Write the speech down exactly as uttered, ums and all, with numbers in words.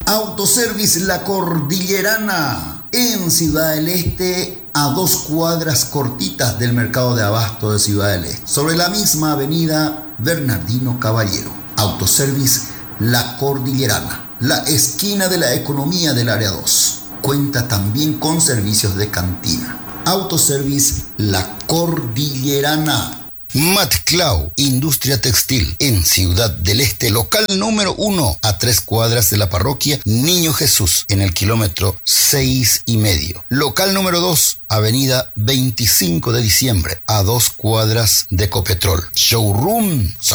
Autoservice La Cordillerana, en Ciudad del Este, a dos cuadras cortitas del mercado de abasto de Ciudad del Este, sobre la misma avenida Bernardino Caballero. Autoservice La Cordillerana, la esquina de la economía del área dos. Cuenta también con servicios de cantina. Autoservice La Cordillerana. Matclau, industria textil, en Ciudad del Este, local número uno, a tres cuadras de la parroquia Niño Jesús, en el kilómetro seis y medio. Local número dos, avenida veinticinco de diciembre, a dos cuadras de Copetrol. Showroom